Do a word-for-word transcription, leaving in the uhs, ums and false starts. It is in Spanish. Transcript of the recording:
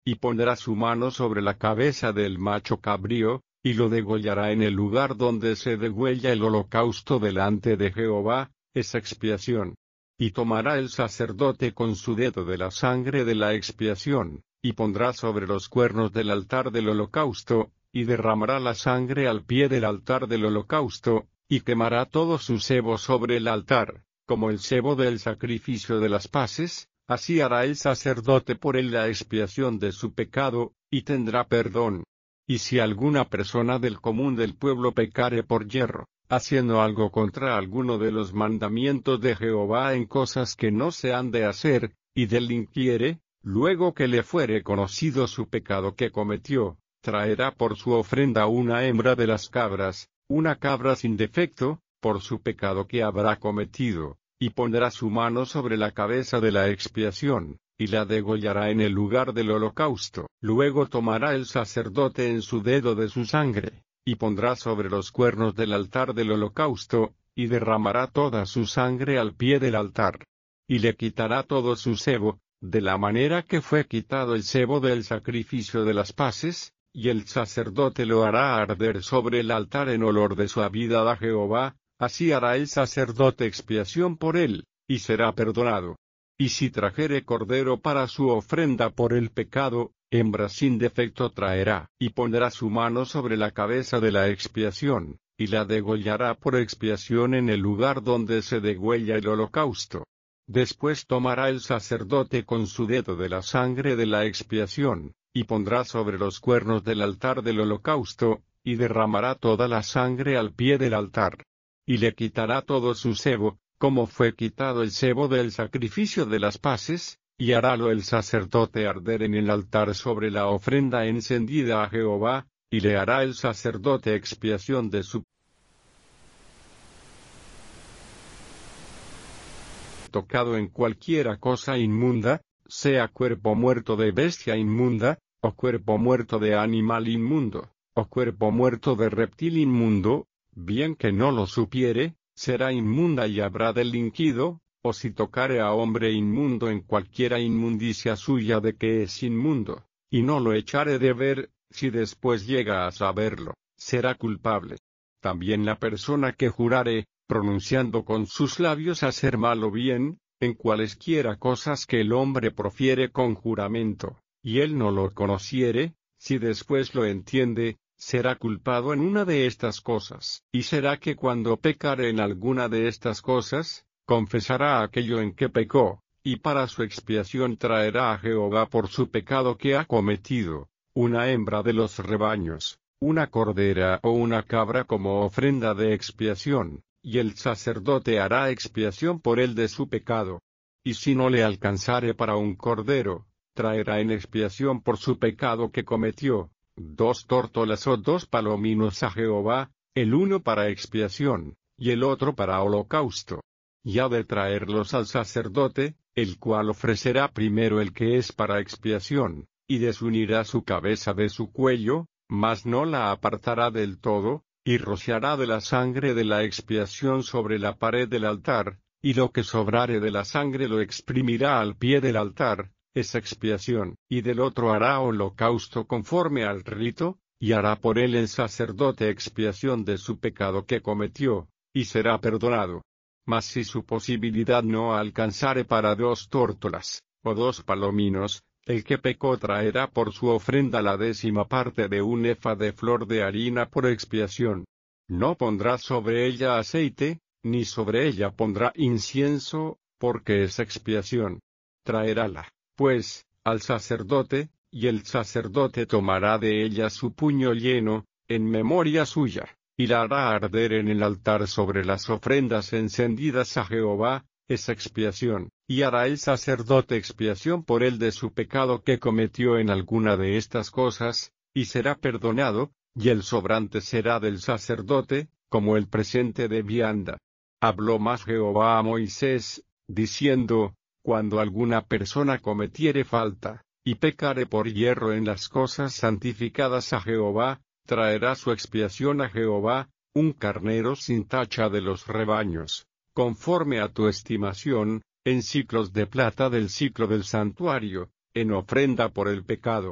y pondrá su mano sobre la cabeza del macho cabrío, y lo degollará en el lugar donde se degüella el holocausto delante de Jehová, es expiación. Y tomará el sacerdote con su dedo de la sangre de la expiación, y pondrá sobre los cuernos del altar del holocausto, y derramará la sangre al pie del altar del holocausto, y quemará todo su sebo sobre el altar, como el sebo del sacrificio de las paces, así hará el sacerdote por él la expiación de su pecado, y tendrá perdón. Y si alguna persona del común del pueblo pecare por yerro, haciendo algo contra alguno de los mandamientos de Jehová en cosas que no se han de hacer, y delinquiere, luego que le fuere conocido su pecado que cometió, traerá por su ofrenda una hembra de las cabras, una cabra sin defecto, por su pecado que habrá cometido, y pondrá su mano sobre la cabeza de la expiación, y la degollará en el lugar del holocausto. Luego tomará el sacerdote en su dedo de su sangre, y pondrá sobre los cuernos del altar del holocausto, y derramará toda su sangre al pie del altar. Y le quitará todo su sebo, de la manera que fue quitado el sebo del sacrificio de las paces, y el sacerdote lo hará arder sobre el altar en olor de suavidad a Jehová, así hará el sacerdote expiación por él, y será perdonado. Y si trajere cordero para su ofrenda por el pecado, hembra sin defecto traerá, y pondrá su mano sobre la cabeza de la expiación, y la degollará por expiación en el lugar donde se degüella el holocausto. Después tomará el sacerdote con su dedo de la sangre de la expiación, y pondrá sobre los cuernos del altar del holocausto, y derramará toda la sangre al pie del altar. Y le quitará todo su sebo, como fue quitado el sebo del sacrificio de las paces, y harálo el sacerdote arder en el altar sobre la ofrenda encendida a Jehová, y le hará el sacerdote expiación de su tocado en cualquiera cosa inmunda, sea cuerpo muerto de bestia inmunda, o cuerpo muerto de animal inmundo, o cuerpo muerto de reptil inmundo, bien que no lo supiere, será inmunda y habrá delinquido, o si tocare a hombre inmundo en cualquiera inmundicia suya de que es inmundo, y no lo echare de ver, si después llega a saberlo, será culpable. También la persona que jurare, pronunciando con sus labios hacer mal o bien, en cualesquiera cosas que el hombre profiere con juramento, y él no lo conociere, si después lo entiende, será culpado en una de estas cosas. Y será que cuando pecare en alguna de estas cosas, confesará aquello en que pecó, y para su expiación traerá a Jehová por su pecado que ha cometido, una hembra de los rebaños, una cordera o una cabra como ofrenda de expiación, y el sacerdote hará expiación por él de su pecado. Y si no le alcanzare para un cordero, traerá en expiación por su pecado que cometió, dos tórtolas o dos palominos a Jehová, el uno para expiación, y el otro para holocausto. Y ha de traerlos al sacerdote, el cual ofrecerá primero el que es para expiación, y desunirá su cabeza de su cuello, mas no la apartará del todo, y rociará de la sangre de la expiación sobre la pared del altar, y lo que sobrare de la sangre lo exprimirá al pie del altar, es expiación, y del otro hará holocausto conforme al rito, y hará por él el sacerdote expiación de su pecado que cometió, y será perdonado. Mas si su posibilidad no alcanzare para dos tórtolas, o dos palominos, el que pecó traerá por su ofrenda la décima parte de un efa de flor de harina por expiación. No pondrá sobre ella aceite, ni sobre ella pondrá incienso, porque es expiación. Traerála, pues, al sacerdote, y el sacerdote tomará de ella su puño lleno, en memoria suya, y la hará arder en el altar sobre las ofrendas encendidas a Jehová, es expiación, y hará el sacerdote expiación por él de su pecado que cometió en alguna de estas cosas, y será perdonado, y el sobrante será del sacerdote, como el presente de vianda. Habló más Jehová a Moisés, diciendo, cuando alguna persona cometiere falta, y pecare por hierro en las cosas santificadas a Jehová, traerá su expiación a Jehová, un carnero sin tacha de los rebaños, conforme a tu estimación, en ciclos de plata del ciclo del santuario, en ofrenda por el pecado.